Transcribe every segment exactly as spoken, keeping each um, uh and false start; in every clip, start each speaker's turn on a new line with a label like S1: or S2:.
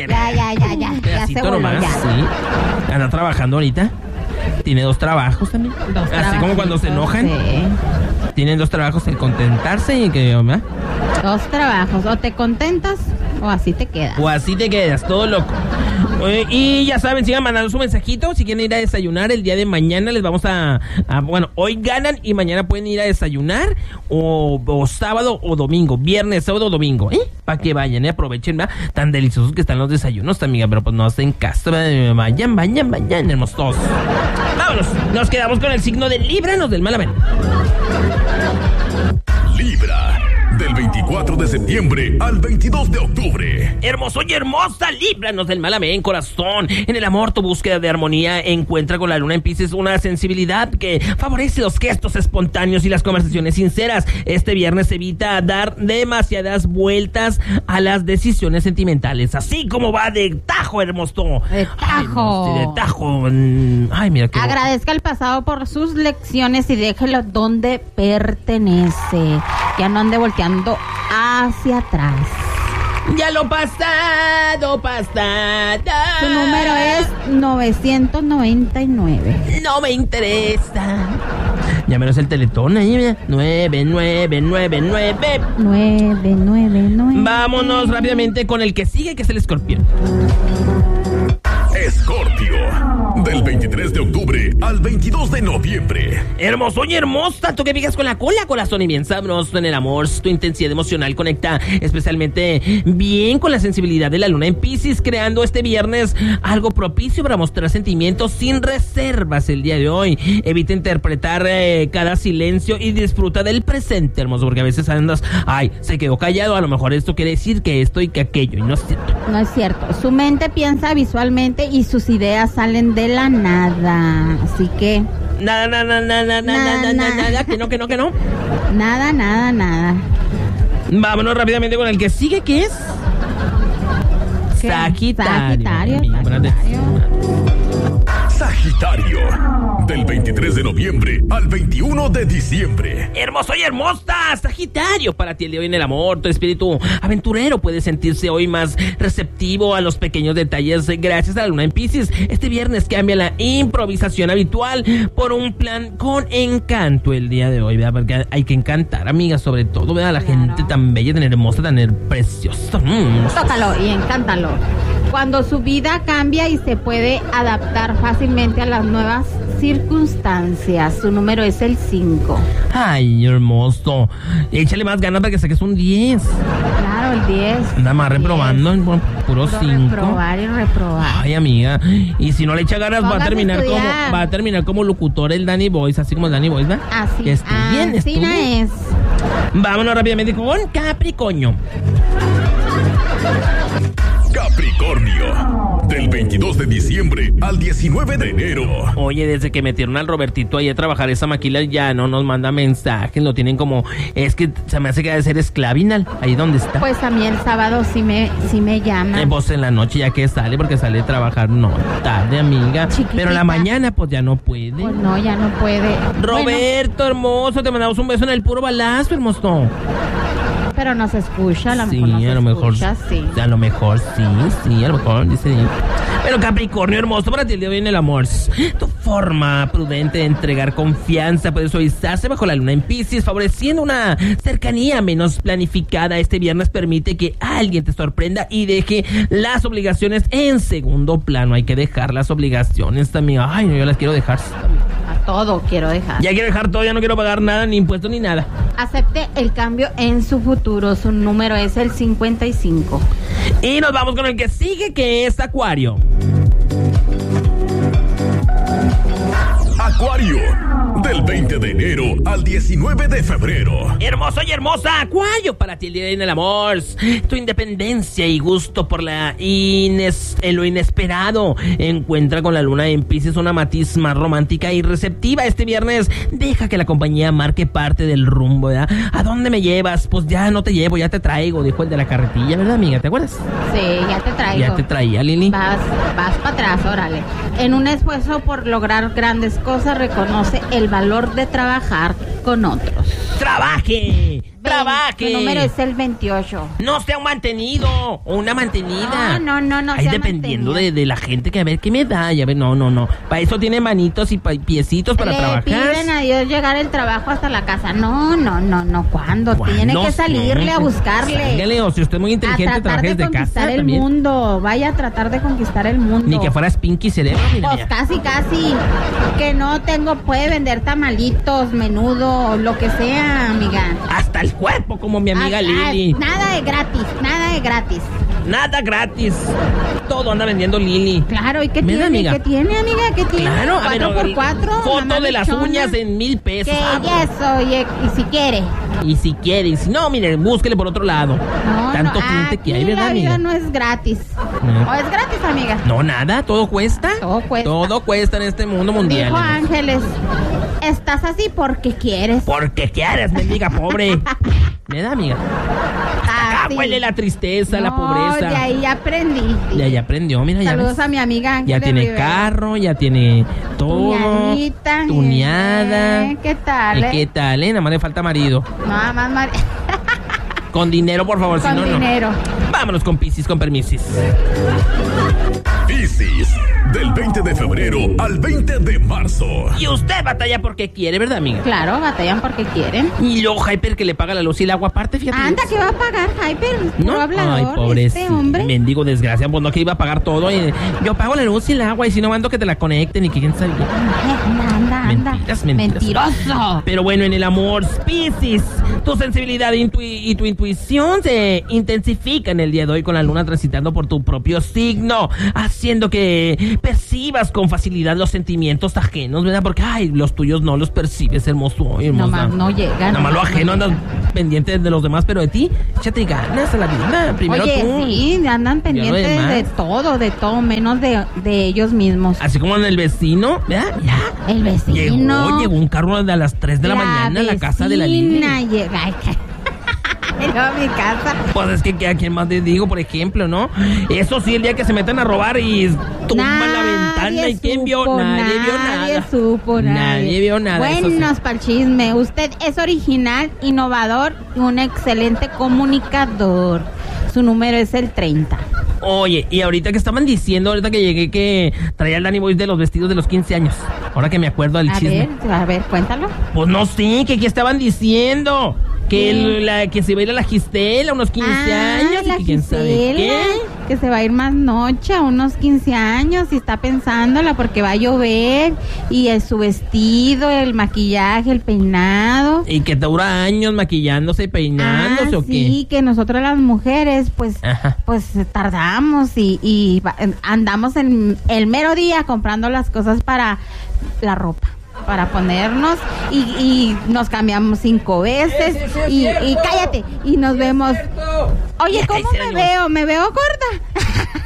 S1: Ya, ya, ya, ya. Ya se voló,
S2: nomás,
S1: ya.
S2: Sí. Anda trabajando ahorita. Tiene dos trabajos también.
S1: Dos
S2: Así como cuando se enojan.
S1: Sí.
S2: Tienen dos trabajos, el contentarse y que... ¿verdad?
S1: Dos trabajos. O te contentas o así te quedas.
S2: O así te quedas, todo loco. Eh, y ya saben, sigan mandando su mensajito. Si quieren ir a desayunar el día de mañana, les vamos a... a bueno, hoy ganan y mañana pueden ir a desayunar. O, o sábado o domingo. Viernes, sábado o domingo. ¿Eh? Para que vayan y aprovechen, ¿verdad? Tan deliciosos que están los desayunos, amiga. Pero pues no hacen caso. ¿Verdad? Vayan, vayan, vayan, hermosos. Vámonos. Nos quedamos con el signo de Libra, nos del Malamen.
S3: Libra, del veinticuatro de septiembre al veintidós de octubre.
S2: Hermoso y hermosa, líbranos del mal amén, corazón. En el amor, tu búsqueda de armonía encuentra con la luna en Piscis una sensibilidad que favorece los gestos espontáneos y las conversaciones sinceras. Este viernes evita dar demasiadas vueltas a las decisiones sentimentales, así como va de tajo, hermoso.
S1: De tajo.
S2: Ay, sí, de tajo. Ay, mira qué...
S1: Agradezca el pasado por sus lecciones y déjelo donde pertenece. Ya no ande volteando hacia atrás.
S2: Ya lo pasado, pasado.
S1: Su número es novecientos noventa y nueve.
S2: No me interesa. Ya menos el teletón ahí, mira. nueve, nueve, nueve, nueve.
S1: nueve, nueve, nueve.
S2: Vámonos rápidamente con el que sigue, que es el escorpión.
S3: Escorpio, del veintitrés de octubre al veintidós de noviembre.
S2: Hermoso y hermosa, tú que pigas con la cola, corazón, y bien sabroso en el amor. Tu intensidad emocional conecta especialmente bien con la sensibilidad de la luna en Piscis, creando este viernes algo propicio para mostrar sentimientos sin reservas el día de hoy. Evita interpretar eh, cada silencio y disfruta del presente, hermoso, porque a veces andas, ay, se quedó callado, a lo mejor esto quiere decir que esto y que aquello, y no es cierto.
S1: No es cierto. Su mente piensa visualmente y sus ideas salen de la nada. Así que...
S2: Nada, nada, nada, nada, nada, nada, nada, que no, que no, que no.
S1: Nada, nada, nada.
S2: Vámonos rápidamente con el que sigue, que es...
S1: ¿Qué?
S2: Sagitario.
S1: Sagitario,
S2: Amigo,
S1: Sagitario.
S3: Sagitario, del veintitrés de noviembre al veintiuno de diciembre.
S2: Hermoso y hermosa, Sagitario, para ti el de hoy en el amor, tu espíritu aventurero puede sentirse hoy más receptivo a los pequeños detalles gracias a la luna en Piscis. Este viernes cambia la improvisación habitual por un plan con encanto el día de hoy, ¿verdad? Porque hay que encantar, amiga, sobre todo, ¿verdad? La
S1: Claro.
S2: gente tan bella, tan hermosa, tan her- preciosa. Mm.
S1: Tócalo y encántalo. Cuando su vida cambia y se puede adaptar fácilmente a las nuevas circunstancias. Su número es el cinco.
S2: Ay, hermoso. Échale más ganas para que saques un diez.
S1: Claro, el diez.
S2: Anda más reprobando en puro
S1: Puro
S2: cinco.
S1: reprobar y reprobar.
S2: Ay, amiga, y si no le echa ganas va a
S1: Póngase
S2: terminar
S1: a
S2: como
S1: estudiar.
S2: va a terminar como locutor el Danny Boys, así como el Danny Boys, ¿verdad?
S1: Así,
S2: Que estudien,
S1: así
S2: estudien.
S1: es.
S2: Vámonos rápidamente con Capricornio.
S3: Capricornio, del veintidós de diciembre al diecinueve de enero.
S2: Oye, desde que metieron al Robertito ahí a trabajar esa maquila, ya no nos manda mensajes, lo tienen como, es que se me hace que ha de ser esclavinal, ahí donde está.
S1: Pues a mí el sábado sí me, sí me llama.
S2: Eh, vos en la noche ya que sale, porque sale a trabajar, no, tarde, amiga.
S1: Chiquitita.
S2: Pero en la mañana, pues ya no puede.
S1: Pues no, ya no puede.
S2: Roberto, hermoso, te mandamos un beso en el puro balazo, hermoso.
S1: Bueno, pero nos escucha, a lo
S2: Sí,
S1: mejor nos
S2: a lo mejor,
S1: escucha, sí.
S2: a lo mejor sí, sí, a lo mejor dice. Pero Capricornio hermoso, para ti el día de hoy en el amor. Tu forma prudente de entregar confianza puede suavizarse bajo la luna en Piscis, favoreciendo una cercanía menos planificada. Este viernes permite que alguien te sorprenda y deje las obligaciones en segundo plano. Hay que dejar las obligaciones también. Ay, no, yo las quiero dejar.
S1: A todo quiero dejar.
S2: Ya quiero dejar todo, ya no quiero pagar nada, ni impuestos ni nada.
S1: Acepte el cambio en su futuro. Su número es el cincuenta y cinco.
S2: Y nos vamos con el que sigue, que es Acuario.
S3: Acuario, del veinte de enero al diecinueve de febrero.
S2: Hermoso y hermosa, Acuario, para ti el día en el amor. Tu independencia y gusto por la ines, en lo inesperado encuentra con la luna en Piscis una matiz más romántica y receptiva. Este viernes deja que la compañía marque parte del rumbo, ¿verdad? ¿A dónde me llevas? Pues ya no te llevo, ya te traigo, dijo el de la carretilla, ¿verdad, amiga? ¿Te acuerdas?
S1: Sí, ya te traigo.
S2: Ya te traía, Lili.
S1: Vas, vas para atrás, órale. En un esfuerzo por lograr grandes cosas, reconoce el valor de trabajar con otros.
S2: ¡Trabaje! trabaje.
S1: Mi número es el veintiocho.
S2: No sea un mantenido o una mantenida.
S1: No, no, no, no.
S2: Ahí dependiendo de, de la gente que a ver qué me da. Y a ver, no, no, no. Para eso tiene manitos y pa- piecitos para
S1: Le
S2: trabajar.
S1: piden a Dios llegar el trabajo hasta la casa. No, no, no, no. ¿Cuándo?
S2: ¿Cuándo?
S1: Tiene que salirle
S2: No,
S1: a buscarle.
S2: Sálgale, o si usted es muy inteligente,
S1: a tratar
S2: trabaje
S1: de
S2: desde
S1: conquistar
S2: casa
S1: el
S2: también.
S1: mundo. Vaya a tratar de conquistar el mundo.
S2: Ni que fueras Pinky Cerebro, mira,
S1: Pues
S2: mira.
S1: casi, casi. Que no tengo, puede vender tamalitos, menudo, lo que sea, amiga.
S2: Hasta el cuerpo, como mi amiga
S1: Ah, ah,
S2: Lili.
S1: Nada de gratis, nada de gratis.
S2: Nada gratis. Todo anda vendiendo Lili.
S1: Claro, ¿y qué
S2: Mira,
S1: tiene?
S2: amiga.
S1: ¿Qué tiene, amiga? ¿Qué tiene?
S2: Claro, a ver,
S1: ¿Cuatro por cuatro?
S2: foto
S1: mamá
S2: de las
S1: luchona.
S2: uñas en mil pesos.
S1: Que
S2: Ah,
S1: y eso, oye, y si quiere.
S2: Y si quiere, y si no, mire, búsquele por otro lado.
S1: No,
S2: Tanto
S1: no,
S2: cliente que hay,
S1: aquí
S2: ¿verdad,
S1: la vida
S2: amiga?
S1: no es gratis.
S2: Eh.
S1: ¿O es gratis, amiga?
S2: No, nada, todo cuesta.
S1: Todo cuesta.
S2: Todo cuesta en este mundo mundial.
S1: Dijo
S2: amiga.
S1: Ángeles, estás así porque quieres.
S2: Porque quieres, mendiga pobre. ¿Verdad, amiga?
S1: Ah,
S2: Acá
S1: sí.
S2: huele la tristeza, la
S1: No,
S2: pobreza.
S1: de ahí aprendí.
S2: Ya, ya aprendió, mira, ya
S1: Saludos
S2: ves.
S1: a mi amiga Ángeles
S2: Ya tiene
S1: Rivera.
S2: carro, ya tiene todo.
S1: Tuneadita,
S2: Tuneada.
S1: eh, ¿qué tal,
S2: ¿Y
S1: eh?
S2: qué tal, eh? Nada más le falta marido.
S1: Nada más, Mar-
S2: Con dinero, por favor, si
S1: con
S2: no, no.
S1: dinero.
S2: Vámonos con Piscis, con permisis.
S3: Piscis, del veinte de febrero al veinte de marzo.
S2: Y usted batalla porque quiere, ¿verdad, amiga?
S1: Claro, batallan porque quieren.
S2: Y luego Hyper que le paga la luz y el agua aparte, fíjate.
S1: Anda, que va a pagar Hyper.
S2: ¿No?
S1: Puro hablador,
S2: Ay, pobrecito.
S1: este hombre.
S2: Mendigo desgracia, pues no que iba a pagar todo. Y yo pago la luz y el agua y si no mando que te la conecten y que quién sabe qué.
S1: Anda, anda, anda.
S2: Mentiras, mentiras.
S1: Mentiroso.
S2: Pero bueno, en el amor, Piscis, tu sensibilidad y, intui- y tu intuición se intensifican el día de hoy con la luna transitando por tu propio signo, haciendo que percibas con facilidad los sentimientos ajenos, ¿verdad? Porque, ay, los tuyos no los percibes, hermoso, hermosa.
S1: Nomás no llegan.
S2: Nada más lo
S1: nomás
S2: ajeno,
S1: no
S2: andas pendiente de los demás, pero de ti, échate ganas a la vida. Primero
S1: Oye,
S2: tú.
S1: sí, andan pendientes
S2: demás.
S1: de todo, de todo, menos de, de ellos mismos.
S2: Así como en el vecino, ¿verdad? Ya.
S1: El vecino.
S2: Llegó, llegó un carro a las tres de la, mañana a la casa de la Lili.
S1: vecina llega. Ay, llegó a mi casa.
S2: Pues es que, que a quién más te digo, por ejemplo, ¿no? Eso sí, el día que se meten a robar y tumban la ventana y quién vio,
S1: supo,
S2: nadie vio nada.
S1: Nadie supo, nadie.
S2: Nadie vio nada. eso sí.
S1: Buenos para el chisme. Usted es original, innovador y un excelente comunicador. Su número es el treinta.
S2: Oye, y ahorita que estaban diciendo, ahorita que llegué que traía el Danny Boy de los vestidos de los quince años. Ahora que me acuerdo del
S1: A
S2: chisme.
S1: ver, a ver, cuéntalo.
S2: Pues no sé, que aquí estaban diciendo que, el- la, que se va a ir a la Gisela a unos quince
S1: Ah,
S2: años
S1: la
S2: y que quién sabe
S1: Gisela,
S2: qué.
S1: que se va a ir más noche a unos quince años y está pensándola porque va a llover y es su vestido, el maquillaje, el peinado.
S2: Y que dura años maquillándose y peinándose
S1: Ah,
S2: o qué.
S1: sí, que nosotros las mujeres pues
S2: Ajá.
S1: pues tardamos y, y va- andamos en el mero día comprando las cosas para la ropa, para ponernos y, y nos cambiamos cinco veces y, y cállate y nos vemos. Oye,
S2: Ya,
S1: ¿cómo
S2: cállese,
S1: me
S2: señor.
S1: veo? ¿Me veo gorda?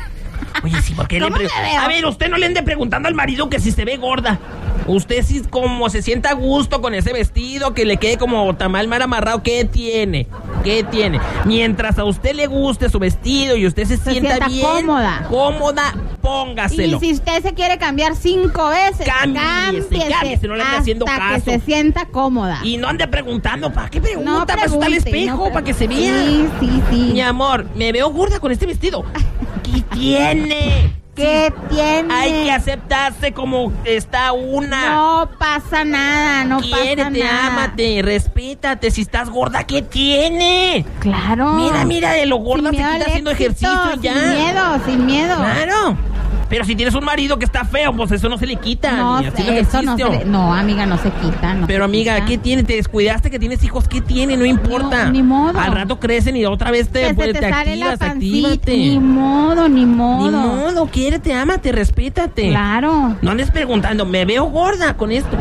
S2: Oye, sí, ¿por qué le
S1: ¿Cómo
S2: pre-
S1: me veo?
S2: A ver, usted no le ande preguntando al marido que si se ve gorda. Usted sí como se sienta a gusto con ese vestido, que le quede como tamal mal amarrado, ¿qué tiene? ¿Qué tiene? Mientras a usted le guste su vestido y usted se,
S1: Se
S2: sienta,
S1: sienta
S2: bien,
S1: cómoda.
S2: cómoda, póngaselo.
S1: Y si usted se quiere cambiar cinco veces,
S2: Cámbiese,
S1: cámbiese
S2: cámbiese, no le ande haciendo
S1: hasta
S2: caso.
S1: que se sienta cómoda.
S2: Y no ande preguntando, ¿para qué pregunta?
S1: no
S2: Para eso está el
S1: pregunte,
S2: espejo,
S1: no
S2: para que se
S1: pregunte.
S2: vea.
S1: Sí, sí, sí.
S2: Mi amor, me veo gorda con este vestido. ¿Qué tiene?
S1: ¿Qué tiene?
S2: Hay que aceptarse como está una.
S1: No pasa nada, no
S2: Quiérete,
S1: pasa nada.
S2: ámate, respétate. Si estás gorda, ¿qué tiene?
S1: Claro.
S2: Mira, mira, de lo gorda
S1: Sin
S2: se
S1: miedo
S2: quita
S1: al
S2: haciendo
S1: éxito,
S2: ejercicio ya.
S1: Sin miedo, sin miedo.
S2: Claro. Pero si tienes un marido que está feo, pues eso no se le quita.
S1: No,
S2: ni haciendo
S1: eso no, se
S2: ejercicio.
S1: le- no, amiga, no se quita. No
S2: Pero
S1: se
S2: amiga,
S1: quita.
S2: ¿qué tiene? Te descuidaste que tienes hijos, ¿qué tiene? No importa.
S1: No, ni modo.
S2: Al rato crecen y otra vez te,
S1: Que se
S2: pues,
S1: te
S2: te
S1: sale la
S2: activas,
S1: pancita.
S2: actívate.
S1: Ni modo, ni modo.
S2: Ni modo, quiérete, ámate, respétate.
S1: Claro.
S2: No andes preguntando, me veo gorda con esto.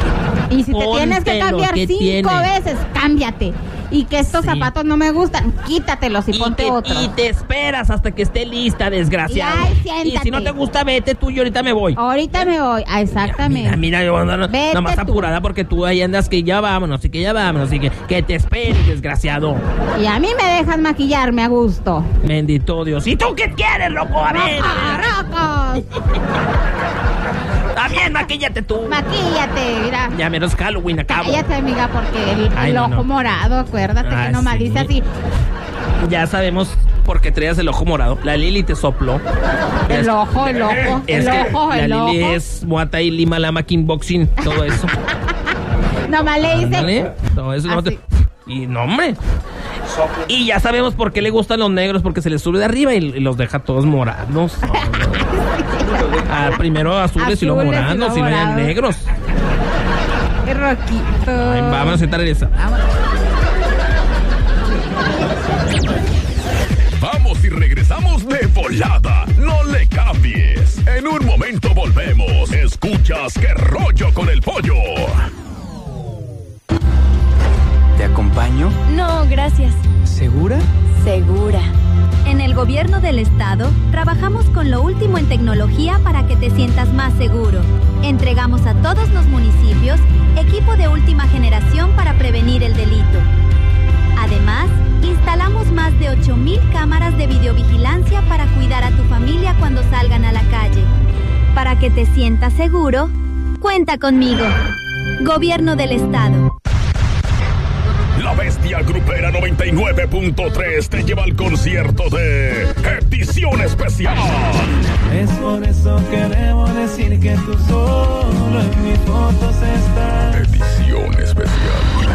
S1: Y si te tienes que
S2: Póntelo,
S1: cambiar
S2: ¿qué
S1: cinco
S2: tiene?
S1: veces, cámbiate. Y que estos
S2: Sí.
S1: zapatos no me gustan, quítatelos y,
S2: Y,
S1: ponte
S2: que-
S1: otros.
S2: y te esperas hasta que esté lista, desgraciado.
S1: Y ay,
S2: Y
S1: siéntate.
S2: si no te gusta, vete tú y ahorita me voy.
S1: Ahorita me voy. Ah, exactamente.
S2: Mira, mira, yo ando
S1: Vete
S2: nada más
S1: tú.
S2: apurada porque tú ahí andas que ya vámonos y que ya vámonos y que, que te esperes, desgraciado.
S1: Y a mí me dejas maquillarme a gusto.
S2: Bendito Dios. ¿Y tú qué quieres, loco? A ver.
S1: Roco, roco, ojos.
S2: También, maquíllate tú.
S1: Maquíllate, mira.
S2: Ya menos Halloween acabo.
S1: Cállate, amiga, porque el,
S2: Ay,
S1: el
S2: no,
S1: ojo
S2: no.
S1: morado, acuérdate
S2: Ah,
S1: que nomás
S2: sí.
S1: dice así.
S2: Ya sabemos por qué traías el ojo morado. La Lili te sopló.
S1: El
S2: Es-
S1: ojo, el ojo,
S2: Es
S1: el
S2: que
S1: ojo,
S2: la
S1: el
S2: Lili
S1: ojo.
S2: es Muay Thai, Lima Lama, Kickboxing, todo eso.
S1: Nomás le dice.
S2: Ándale, todo eso. no te-
S1: Así.
S2: Y no, hombre. Y ya sabemos por qué le gustan los negros, porque se les sube de arriba y, y los deja todos morados. Ah, primero azules, y luego
S1: Azules y
S2: morados,
S1: luego
S2: y luego ya
S1: morados.
S2: negros.
S1: Qué roquito.
S2: Ay, vamos a sentar en esa.
S1: Vamos.
S3: Vamos y regresamos de volada. No le cambies. En un momento volvemos. Escuchas Qué rollo con el pollo.
S4: ¿Te acompaño?
S5: No, gracias.
S4: ¿Segura?
S5: Segura. En el gobierno del estado, trabajamos con lo último en tecnología para que te sientas más seguro. Entregamos a todos los municipios equipo de última generación para prevenir el delito. Además, instalamos más de ocho mil cámaras de videovigilancia para cuidar a tu familia cuando salgan a la calle. Para que te sientas seguro, cuenta conmigo. Gobierno del estado.
S3: La Bestia Grupera noventa y nueve punto tres te lleva al concierto de Edición Especial.
S6: Es por eso queremos decir que tú solo en mis fotos estás.
S3: Edición Especial.